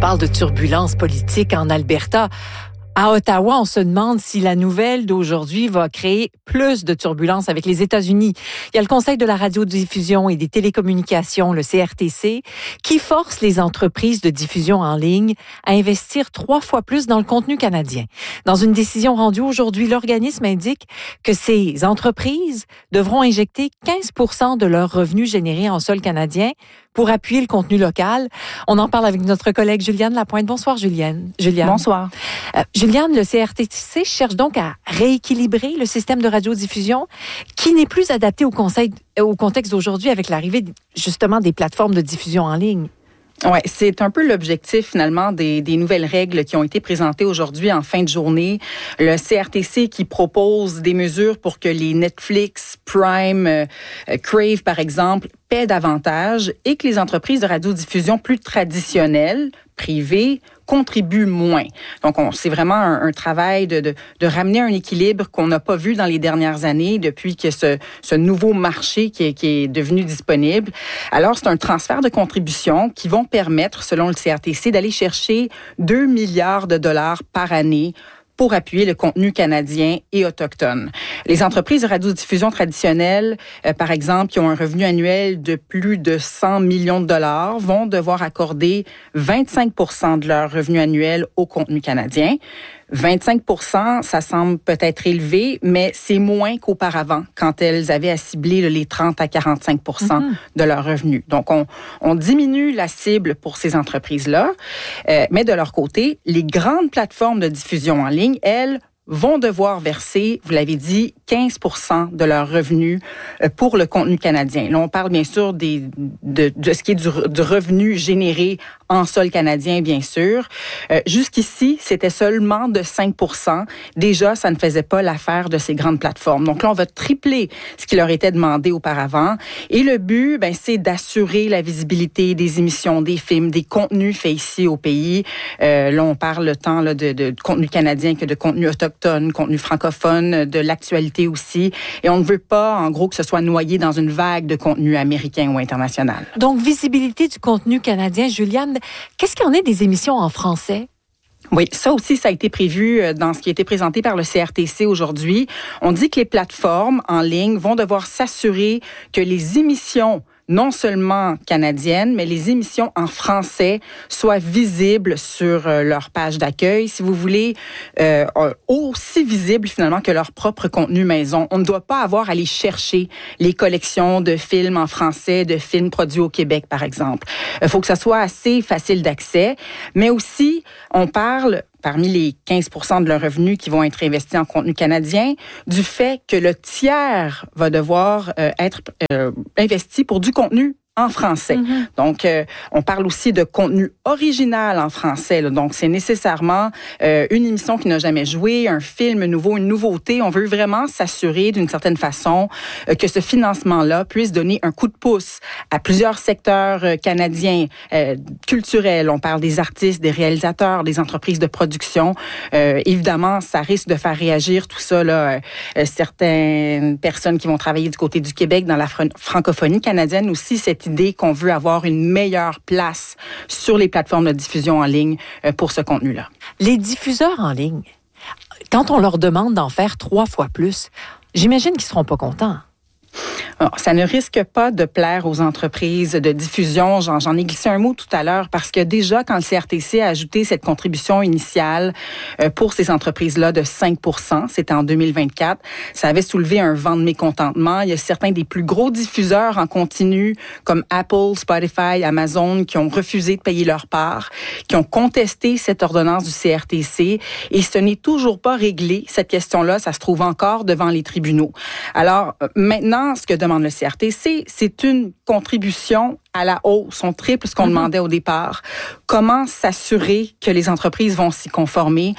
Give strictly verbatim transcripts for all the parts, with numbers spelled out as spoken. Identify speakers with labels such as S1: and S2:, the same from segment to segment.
S1: parle de turbulences politiques en Alberta. À Ottawa, on se demande si la nouvelle d'aujourd'hui va créer plus de turbulences avec les États-Unis. Il y a le Conseil de la radiodiffusion et des télécommunications, le C R T C, qui force les entreprises de diffusion en ligne à investir trois fois plus dans le contenu canadien. Dans une décision rendue aujourd'hui, l'organisme indique que ces entreprises devront injecter quinze pour cent de leurs revenus générés en sol canadien pour appuyer le contenu local. On en parle avec notre collègue Juliane Lapointe. Bonsoir, Juliane. Juliane.
S2: Bonsoir.
S1: Euh, Juliane, le C R T C cherche donc à rééquilibrer le système de radiodiffusion qui n'est plus adapté au, conseil, au contexte d'aujourd'hui avec l'arrivée justement des plateformes de diffusion en ligne.
S2: Ouais, c'est un peu l'objectif finalement des, des nouvelles règles qui ont été présentées aujourd'hui en fin de journée. Le C R T C qui propose des mesures pour que les Netflix, Prime, euh, Crave par exemple, paient davantage et que les entreprises de radiodiffusion plus traditionnelles, privées, contribuent moins. Donc, on, c'est vraiment un, un travail de, de, de ramener un équilibre qu'on n'a pas vu dans les dernières années depuis que ce, ce nouveau marché qui est, qui est devenu disponible. Alors, c'est un transfert de contributions qui vont permettre, selon le C R T C, d'aller chercher deux milliards de dollars par année pour appuyer le contenu canadien et autochtone. Les entreprises de radiodiffusion traditionnelles, euh, par exemple, qui ont un revenu annuel de plus de cent millions de dollars, vont devoir accorder vingt-cinq pour cent de leur revenu annuel au contenu canadien. vingt-cinq pour cent, ça semble peut-être élevé, mais c'est moins qu'auparavant, quand elles avaient à cibler les trente à quarante-cinq pour cent mm-hmm. de leurs revenus. Donc, on, on diminue la cible pour ces entreprises-là, euh, mais de leur côté, les grandes plateformes de diffusion en ligne, elles, vont devoir verser, vous l'avez dit, quinze pour cent de leurs revenus pour le contenu canadien. Là, on parle bien sûr des, de, de ce qui est du, du revenu généré en sol canadien, bien sûr. Euh, jusqu'ici, c'était seulement de cinq pour cent. Déjà, ça ne faisait pas l'affaire de ces grandes plateformes. Donc là, on va tripler ce qui leur était demandé auparavant. Et le but, ben, c'est d'assurer la visibilité des émissions, des films, des contenus faits ici au pays. Euh, là, on parle tant là, de, de, de contenu canadien que de contenu autochtone, contenu francophone, de l'actualité aussi. Et on ne veut pas, en gros, que ce soit noyé dans une vague de contenu américain ou international.
S1: Donc, visibilité du contenu canadien. Juliane, qu'est-ce qu'il y en est des émissions en français?
S2: Oui, ça aussi, ça a été prévu dans ce qui a été présenté par le C R T C aujourd'hui. On dit que les plateformes en ligne vont devoir s'assurer que les émissions non seulement canadiennes, mais les émissions en français soient visibles sur euh, leur page d'accueil, si vous voulez, euh, aussi visibles finalement que leur propre contenu maison. On ne doit pas avoir à aller chercher les collections de films en français, de films produits au Québec, par exemple. Il faut que ça soit assez facile d'accès, mais aussi, on parle parmi les quinze pour cent de leurs revenus qui vont être investis en contenu canadien, du fait que le tiers va devoir euh, être euh, investi pour du contenu en français. Mm-hmm. Donc, euh, on parle aussi de contenu original en français. Là. Donc, c'est nécessairement euh, une émission qui n'a jamais joué, un film nouveau, une nouveauté. On veut vraiment s'assurer d'une certaine façon euh, que ce financement-là puisse donner un coup de pouce à plusieurs secteurs euh, canadiens euh, culturels. On parle des artistes, des réalisateurs, des entreprises de production. Euh, évidemment, ça risque de faire réagir tout ça, là, euh, certaines personnes qui vont travailler du côté du Québec, dans la fr- francophonie canadienne aussi, cette idée qu'on veut avoir une meilleure place sur les plateformes de diffusion en ligne pour ce contenu-là.
S1: Les diffuseurs en ligne, quand on leur demande d'en faire trois fois plus, j'imagine qu'ils ne seront pas contents.
S2: Alors, ça ne risque pas de plaire aux entreprises de diffusion. J'en, j'en ai glissé un mot tout à l'heure parce que déjà, quand le C R T C a ajouté cette contribution initiale euh, pour ces entreprises-là de cinq pour cent, c'était en deux mille vingt-quatre, ça avait soulevé un vent de mécontentement. Il y a certains des plus gros diffuseurs en continu, comme Apple, Spotify, Amazon, qui ont refusé de payer leur part, qui ont contesté cette ordonnance du C R T C, et ce n'est toujours pas réglé. Cette question-là, ça se trouve encore devant les tribunaux. Alors, maintenant, ce que demande le C R T C, c'est une contribution à la hausse, on triple ce qu'on mm-hmm. demandait au départ. Comment s'assurer que les entreprises vont s'y conformer?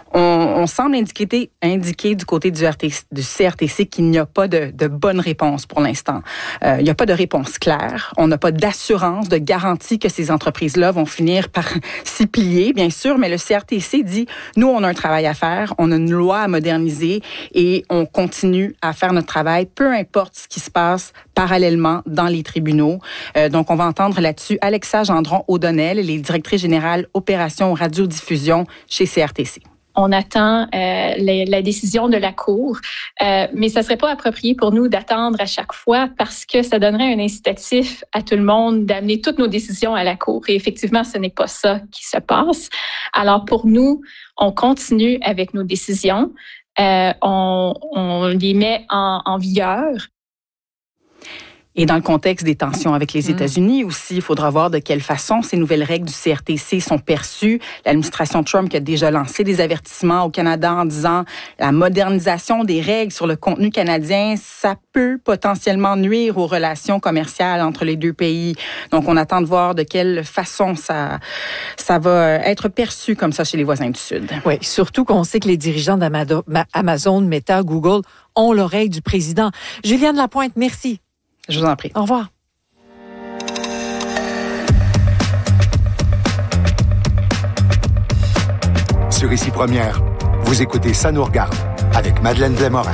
S2: On, on semble indiquer, indiquer du côté du, R T C, du C R T C qu'il n'y a pas de, de bonne réponse pour l'instant. Euh, il n'y a pas de réponse claire. On n'a pas d'assurance, de garantie que ces entreprises-là vont finir par s'y plier, bien sûr, mais le C R T C dit, nous, on a un travail à faire, on a une loi à moderniser et on continue à faire notre travail, peu importe ce qui se passe parallèlement dans les tribunaux. Euh, donc, on va entendre là-dessus Alexa Gendron-O'Donnell, elle est directrice générale opération radiodiffusion chez C R T C.
S3: On attend euh, la, la décision de la Cour, euh, mais ça serait pas approprié pour nous d'attendre à chaque fois parce que ça donnerait un incitatif à tout le monde d'amener toutes nos décisions à la Cour. Et effectivement, ce n'est pas ça qui se passe. Alors pour nous, on continue avec nos décisions, euh, on, on les met en, en vigueur.
S2: Et dans le contexte des tensions avec les États-Unis aussi, il faudra voir de quelle façon ces nouvelles règles du C R T C sont perçues. L'administration Trump qui a déjà lancé des avertissements au Canada en disant la modernisation des règles sur le contenu canadien, ça peut potentiellement nuire aux relations commerciales entre les deux pays. Donc, on attend de voir de quelle façon ça, ça va être perçu comme ça chez les voisins du Sud.
S1: Oui, surtout qu'on sait que les dirigeants d'Amazon, Meta, Google ont l'oreille du président. Juliane Lapointe, merci.
S2: Je vous en prie.
S1: Au revoir.
S4: Sur Ici Première, vous écoutez Ça nous regarde avec Madeleine Blais-Morin.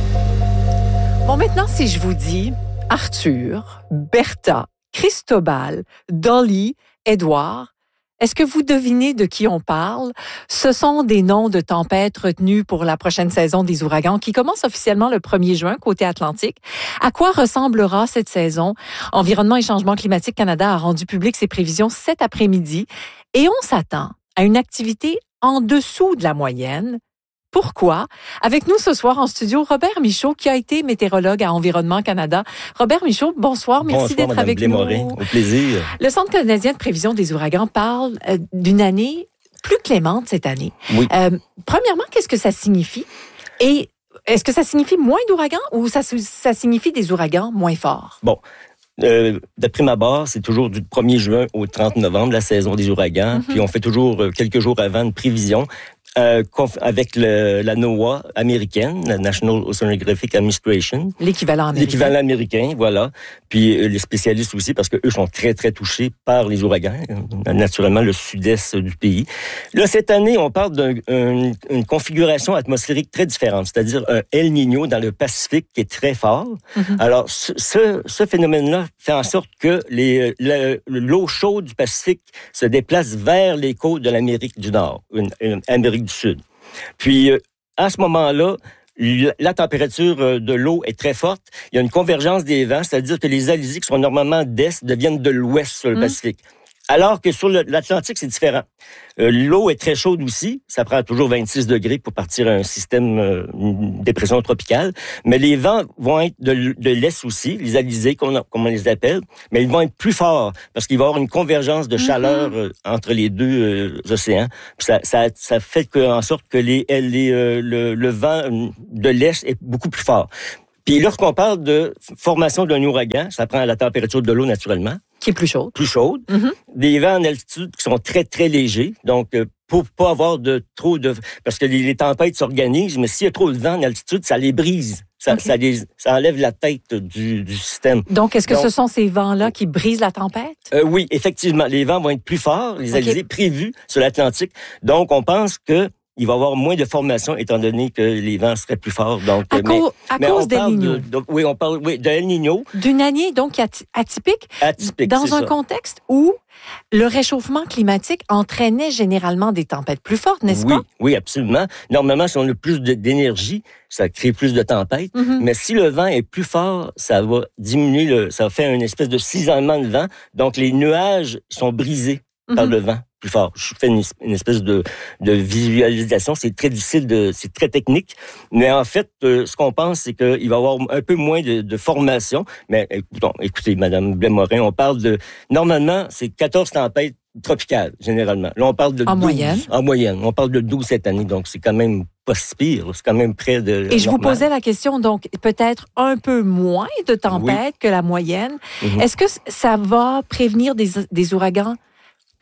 S1: Bon, maintenant, si je vous dis Arthur, Bertha, Cristobal, Dolly, Édouard, est-ce que vous devinez de qui on parle? Ce sont des noms de tempêtes retenus pour la prochaine saison des ouragans qui commence officiellement le premier juin côté Atlantique. À quoi ressemblera cette saison? Environnement et Changement climatique Canada a rendu public ses prévisions cet après-midi et on s'attend à une activité en dessous de la moyenne. Pourquoi? Avec nous ce soir en studio, Robert Michaud, qui a été météorologue à Environnement Canada. Robert Michaud, bonsoir. Merci
S5: bonsoir,
S1: d'être
S5: Madame
S1: avec
S5: Blais-Morin.
S1: nous.
S5: Au plaisir.
S1: Le Centre canadien de prévision des ouragans parle euh, d'une année plus clémente cette année.
S5: Oui.
S1: Euh, premièrement, qu'est-ce que ça signifie? Et est-ce que ça signifie moins d'ouragans ou ça, ça signifie des ouragans moins forts?
S5: Bon. Euh, de prime abord, c'est toujours du premier juin au trente novembre, la saison des ouragans. Mm-hmm. Puis on fait toujours euh, quelques jours avant une prévision. Euh, avec le, la NOAA américaine, la National Oceanographic Administration.
S1: L'équivalent américain.
S5: L'équivalent américain, voilà. Puis euh, les spécialistes aussi, parce que eux sont très, très touchés par les ouragans, naturellement le sud-est du pays. Là, cette année, on parle d'une une configuration atmosphérique très différente, c'est-à-dire un El Niño dans le Pacifique qui est très fort. Mm-hmm. Alors, ce, ce, ce phénomène-là fait en sorte que les, le, l'eau chaude du Pacifique se déplace vers les côtes de l'Amérique du Nord, une, une Amérique du Sud. Puis, euh, à ce moment-là, la température de l'eau est très forte. Il y a une convergence des vents, c'est-à-dire que les alizés qui sont normalement d'est deviennent de l'ouest sur le mmh. Pacifique. Alors que sur le, l'Atlantique, c'est différent. Euh, l'eau est très chaude aussi. Ça prend toujours vingt-six degrés pour partir à un système, euh, une dépression tropicale. Mais les vents vont être de, de l'est aussi, les alizés, comme on, comme on les appelle. Mais ils vont être plus forts parce qu'il va y avoir une convergence de chaleur mm-hmm. euh, entre les deux euh, océans. Puis ça, ça, ça fait que, en sorte que les, les, euh, le, le vent de l'est est beaucoup plus fort. Puis lorsqu'on parle de formation d'un ouragan, ça prend la température de l'eau naturellement.
S1: Qui est plus chaude.
S5: Plus chaude.
S1: Mm-hmm.
S5: Des vents en altitude qui sont très, très légers. Donc, pour pas avoir de trop de... Parce que les, les tempêtes s'organisent, mais s'il y a trop de vent en altitude, ça les brise. Ça, okay. ça, les, ça enlève la tête du, du système.
S1: Donc, est-ce que
S5: Donc,
S1: ce sont ces vents-là qui brisent la tempête?
S5: Euh, oui, effectivement. Les vents vont être plus forts, les
S1: okay.
S5: alizés prévus sur l'Atlantique. Donc, on pense que il va y avoir moins de formation étant donné que les vents seraient plus forts. Donc,
S1: à,
S5: mais,
S1: co- à
S5: mais
S1: cause d'El Niño.
S5: De, de, oui, on parle oui, d'El Niño.
S1: D'une année donc atypique.
S5: Atypique,
S1: dans
S5: c'est
S1: un
S5: ça.
S1: contexte où le réchauffement climatique entraînait généralement des tempêtes plus fortes, n'est-ce
S5: oui,
S1: pas?
S5: Oui, absolument. Normalement, si on a plus de, d'énergie, ça crée plus de tempêtes. Mm-hmm. Mais si le vent est plus fort, ça va diminuer, le, ça va faire une espèce de cisaillement de vent. Donc, les nuages sont brisés mm-hmm. par le vent plus fort. Je fais une, une espèce de, de visualisation. C'est très difficile, de, c'est très technique. Mais en fait, euh, ce qu'on pense, c'est qu'il va y avoir un peu moins de, de formation. Mais écoutons, écoutez, Madame Blais-Morin, on parle de... Normalement, c'est quatorze tempêtes tropicales, généralement. Là, on parle de
S1: en
S5: douze.
S1: Moyenne.
S5: En moyenne. On parle de douze cette année. Donc, c'est quand même pas si pire. C'est quand même près de...
S1: Et je
S5: normal.
S1: vous posais la question, donc, peut-être un peu moins de tempêtes oui. que la moyenne. Mm-hmm. Est-ce que ça va prévenir des, des ouragans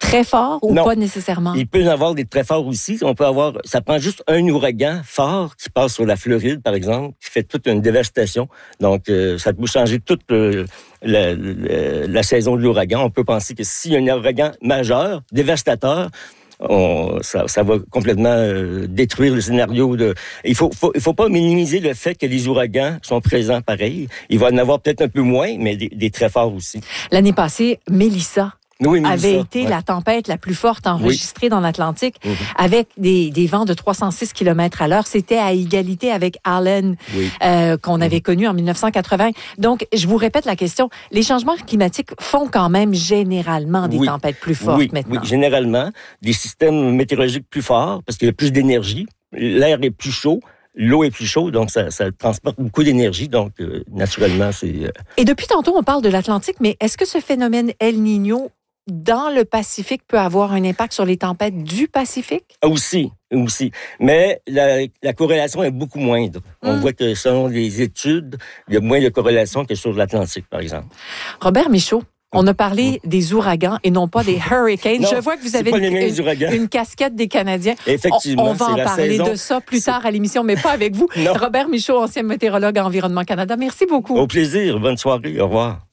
S1: très forts ou
S5: non.
S1: pas nécessairement?
S5: Il peut y en avoir des très forts aussi. On peut avoir, ça prend juste un ouragan fort qui passe sur la Floride, par exemple, qui fait toute une dévastation. Donc, euh, ça peut changer toute euh, la, la, la saison de l'ouragan. On peut penser que s'il y a un ouragan majeur, dévastateur, On, ça, ça va complètement euh, détruire le scénario. De. Il faut, faut, il faut pas minimiser le fait que les ouragans sont présents pareil. Il va en avoir peut-être un peu moins, mais des, des très forts aussi.
S1: L'année passée, Mélissa.
S5: Oui, Mélissa,
S1: avait été
S5: ouais.
S1: la tempête la plus forte enregistrée oui. dans l'Atlantique, mm-hmm. avec des, des vents de trois cent six kilomètres à l'heure. C'était à égalité avec Allen, oui. euh, qu'on mm-hmm. avait connu en dix-neuf cent quatre-vingts. Donc, je vous répète la question. Les changements climatiques font quand même généralement des
S5: oui.
S1: tempêtes plus fortes
S5: oui.
S1: maintenant.
S5: Oui, généralement. Des systèmes météorologiques plus forts, parce qu'il y a plus d'énergie. L'air est plus chaud. L'eau est plus chaude, donc ça, ça transporte beaucoup d'énergie. Donc, euh, naturellement, c'est... Euh...
S1: Et depuis tantôt, on parle de l'Atlantique, mais est-ce que ce phénomène El Niño dans le Pacifique peut avoir un impact sur les tempêtes du Pacifique?
S5: Aussi, aussi. Mais la, la corrélation est beaucoup moindre. Mm. On voit que selon les études, il y a moins de corrélation que sur l'Atlantique, par exemple.
S1: Robert Michaud, on a parlé des ouragans et non pas des hurricanes.
S5: Non,
S1: je vois que vous avez une, une, une casquette des Canadiens.
S5: Effectivement,
S1: on, on va en parler
S5: saison.
S1: de ça plus c'est... tard à l'émission, mais pas avec vous. Robert Michaud, ancien météorologue à Environnement Canada. Merci beaucoup.
S5: Au plaisir. Bonne soirée. Au revoir.